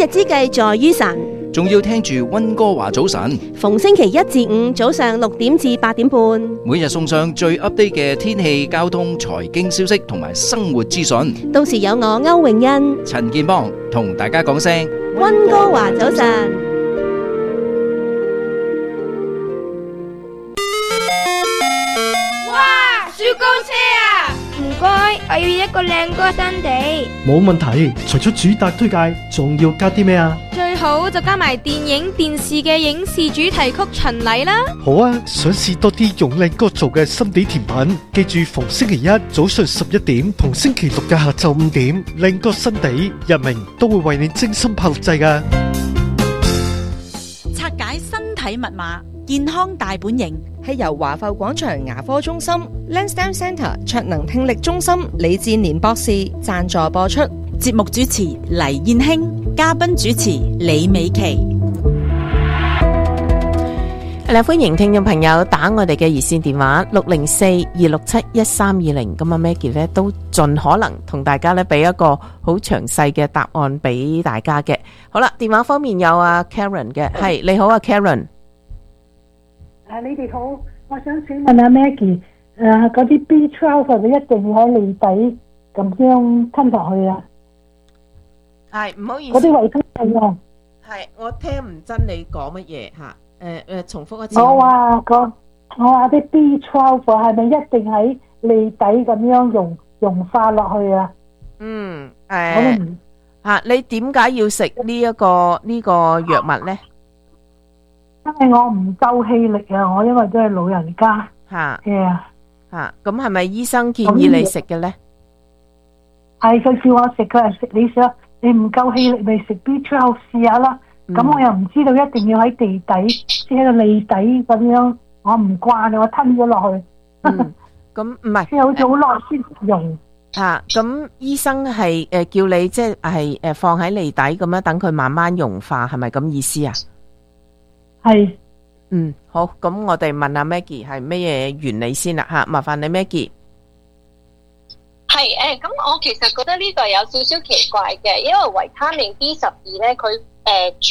日之計在於晨， 仲要聽住溫哥華早晨， 逢星期一至五早上6點至8點半， 每日送上最 update 嘅天氣、交通、財經消息同埋生活資訊。 到時有我歐詠欣、 陳健邦同大家講聲溫哥華早晨。 雪糕車啊！唔該，我要一個靚歌新地。 冇問題，除咗主打推介，仲要加啲咩啊？ 最好就加埋電影、電視嘅影視主題曲巡禮啦。 好啊，想試多啲用靚歌做嘅心地甜品，記住逢星期一早上11點同星期六嘅下晝5點，靚歌新地日明都會為你精心炮製㗎。 拆解身體密碼，健康大本營。 係由華埠廣場牙科中心、Lansdowne Centre 卓能聽力中心李志年博士贊助播出。 節目主持黎燕卿，嘉賓主持李美琪。 係啦，歡迎聽眾朋友打我哋嘅熱線電話604-267-1320。咁啊 Maggie 咧都盡可能同大家咧俾一個好詳細嘅答案俾大家嘅。好啦，電話方面有阿 Karen 嘅，係你好啊 Karen。 你哋好，我想請問阿 Maggie， 嗰啲 B12 係咪一定要喺脷底咁樣吞落去啊？ 係，唔好意思， 嗰啲維他命啊。 係，我聽唔真你講乜嘢吓？重複一次。 我話啲 B12 係咪一定喺脷底咁樣溶化落去啊？ 你點解要食呢個藥物咧？ 因為我唔夠氣力啊，我因為都係老人家。 咁係咪醫生建議你食嘅咧？ 係佢叫我食，佢係食你唔夠氣力咪食 B12 試下啦。咁我又唔知道一定要喺地底，即係個脷底咁樣，我唔慣，我吞咗落去。 咁唔係， 即係好似好耐先用。 咁醫生係叫你即係放喺脷底咁樣等佢慢慢溶化，係咪咁意思啊？ 係， 好，咁我哋問下 Maggie 係咩嘢原理先啦吓，麻煩你 Maggie。 係咁我其實覺得呢個有少少奇怪嘅，因為維他命 B12咧，佢